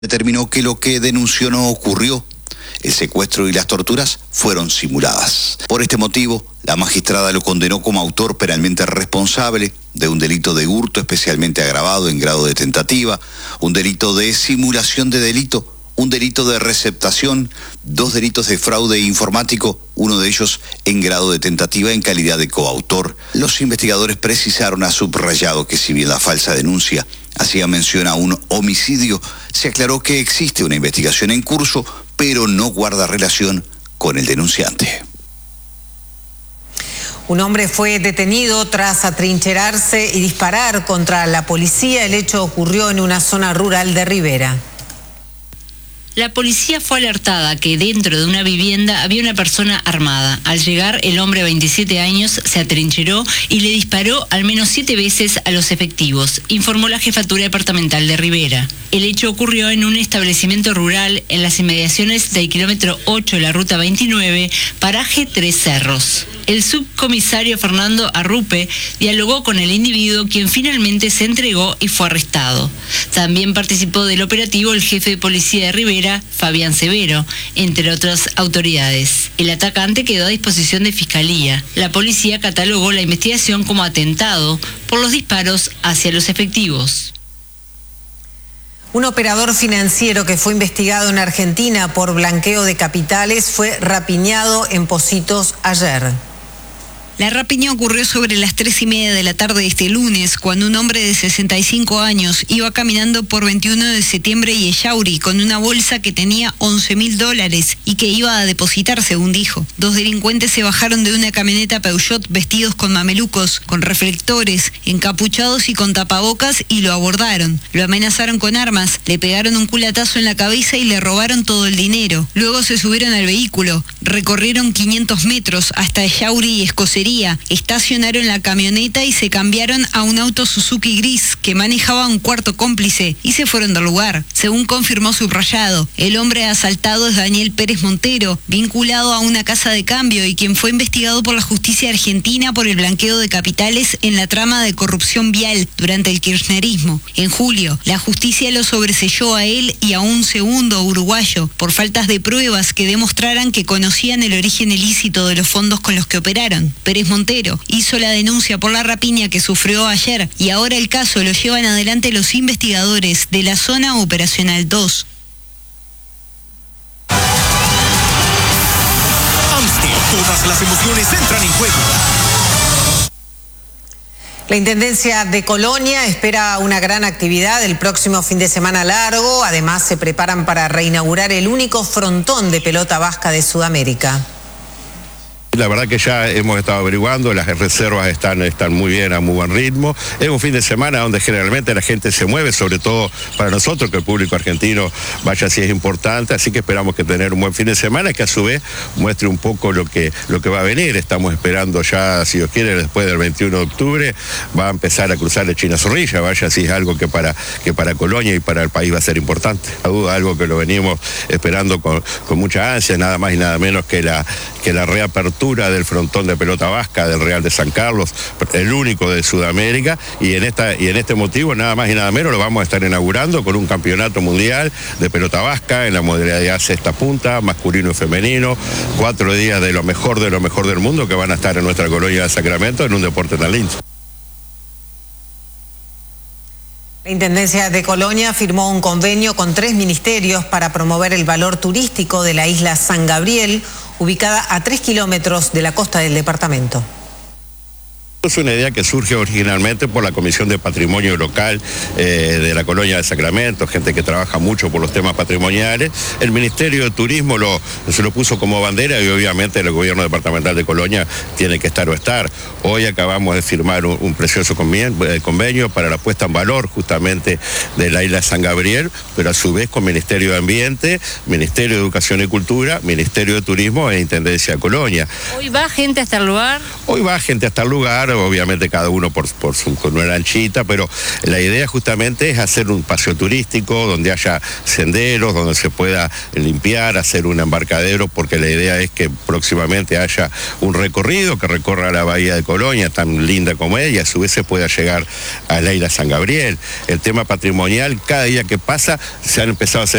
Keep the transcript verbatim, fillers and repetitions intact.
determinó que lo que denunció no ocurrió. El secuestro y las torturas fueron simuladas. Por este motivo, la magistrada lo condenó como autor penalmente responsable de un delito de hurto especialmente agravado en grado de tentativa, un delito de simulación de delito, un delito de receptación, dos delitos de fraude informático, uno de ellos en grado de tentativa en calidad de coautor. Los investigadores precisaron, a subrayado que si bien la falsa denuncia hacía mención a un homicidio, se aclaró que existe una investigación en curso, pero no guarda relación con el denunciante. Un hombre fue detenido tras atrincherarse y disparar contra la policía. El hecho ocurrió en una zona rural de Rivera. La policía fue alertada que dentro de una vivienda había una persona armada. Al llegar, el hombre de veintisiete años se atrincheró y le disparó al menos siete veces a los efectivos, informó la Jefatura Departamental de Rivera. El hecho ocurrió en un establecimiento rural en las inmediaciones del kilómetro ocho de la ruta veintinueve, paraje Tres Cerros. El subcomisario Fernando Arrupe dialogó con el individuo, quien finalmente se entregó y fue arrestado. También participó del operativo el jefe de policía de Rivera, Fabián Severo, entre otras autoridades. El atacante quedó a disposición de Fiscalía. La policía catalogó la investigación como atentado por los disparos hacia los efectivos. Un operador financiero que fue investigado en Argentina por blanqueo de capitales fue rapiñado en Pocitos ayer. La rapiña ocurrió sobre las tres y media de la tarde de este lunes, cuando un hombre de sesenta y cinco años iba caminando por veintiuno de septiembre y Echauri con una bolsa que tenía once mil dólares y que iba a depositar, según dijo. Dos delincuentes se bajaron de una camioneta Peugeot vestidos con mamelucos, con reflectores, encapuchados y con tapabocas, y lo abordaron. Lo amenazaron con armas, le pegaron un culatazo en la cabeza y le robaron todo el dinero. Luego se subieron al vehículo, recorrieron quinientos metros hasta Echauri y Escocería. Estacionaron la camioneta y se cambiaron a un auto Suzuki gris que manejaba un cuarto cómplice y se fueron del lugar. Según confirmó Subrayado, el hombre asaltado es Daniel Pérez Montero, vinculado a una casa de cambio y quien fue investigado por la justicia argentina por el blanqueo de capitales en la trama de corrupción vial durante el kirchnerismo. En julio, la justicia lo sobreseyó a él y a un segundo uruguayo por faltas de pruebas que demostraran que conocían el origen ilícito de los fondos con los que operaron. Pérez Montero hizo la denuncia por la rapiña que sufrió ayer y ahora el caso lo llevan adelante los investigadores de la Zona Operacional dos. Amstel, todas las emociones entran en juego. La Intendencia de Colonia espera una gran actividad el próximo fin de semana largo. Además, se preparan para reinaugurar el único frontón de pelota vasca de Sudamérica. La verdad que ya hemos estado averiguando, las reservas están, están muy bien, a muy buen ritmo. Es un fin de semana donde generalmente la gente se mueve, sobre todo para nosotros, que el público argentino vaya así es importante, así que esperamos que tener un buen fin de semana, que a su vez muestre un poco lo que, lo que va a venir. Estamos esperando ya, si Dios quiere, después del veintiuno de octubre, va a empezar a cruzar el China Zorrilla, vaya así es algo que para, que para Colonia y para el país va a ser importante. A duda, algo que lo venimos esperando con, con mucha ansia, nada más y nada menos que la, que la reapertura del frontón de pelota vasca del Real de San Carlos, el único de Sudamérica, y en esta y en este motivo nada más y nada menos lo vamos a estar inaugurando con un campeonato mundial de pelota vasca en la modalidad sexta punta, masculino y femenino, cuatro días de lo mejor de lo mejor del mundo que van a estar en nuestra colonia de Sacramento en un deporte tan lindo. La Intendencia de Colonia firmó un convenio con tres ministerios para promover el valor turístico de la isla San Gabriel, ubicada a tres kilómetros de la costa del departamento. Es una idea que surge originalmente por la Comisión de Patrimonio Local eh, de la Colonia de Sacramento, gente que trabaja mucho por los temas patrimoniales. El Ministerio de Turismo lo, se lo puso como bandera y obviamente el gobierno departamental de Colonia tiene que estar o estar. Hoy acabamos de firmar un, un precioso convenio para la puesta en valor justamente de la isla San Gabriel, pero a su vez con Ministerio de Ambiente, Ministerio de Educación y Cultura, Ministerio de Turismo e Intendencia de Colonia. ¿Hoy va gente hasta el lugar? Hoy va gente hasta el lugar. lugar, obviamente cada uno por, por su con una lanchita, pero la idea justamente es hacer un paseo turístico donde haya senderos, donde se pueda limpiar, hacer un embarcadero, porque la idea es que próximamente haya un recorrido que recorra la bahía de Colonia, tan linda como es, y a su vez se pueda llegar a la isla San Gabriel. El tema patrimonial, cada día que pasa se han empezado a hacer